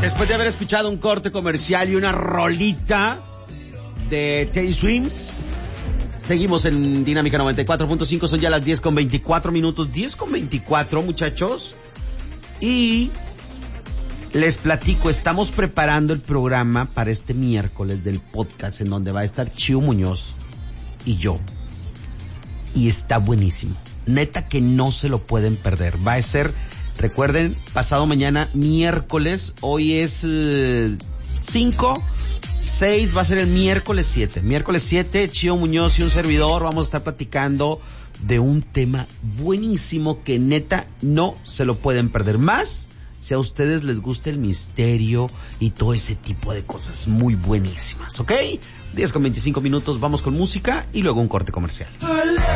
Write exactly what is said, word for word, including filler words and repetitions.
Después de haber escuchado un corte comercial y una rolita de Taylor Swift, seguimos en Dinámica noventa y cuatro punto cinco, son ya las diez con veinticuatro minutos, diez con veinticuatro, muchachos, y les platico, estamos preparando el programa para este miércoles del podcast en donde va a estar Chiu Muñoz y yo, y está buenísimo, neta que no se lo pueden perder, va a ser, recuerden, pasado mañana miércoles, hoy es eh, cinco, seis, va a ser el miércoles siete. Miércoles siete, Chío Muñoz y un servidor vamos a estar platicando de un tema buenísimo que neta no se lo pueden perder. Más si a ustedes les gusta el misterio y todo ese tipo de cosas muy buenísimas, ¿ok? diez con veinticinco minutos, vamos con música y luego un corte comercial.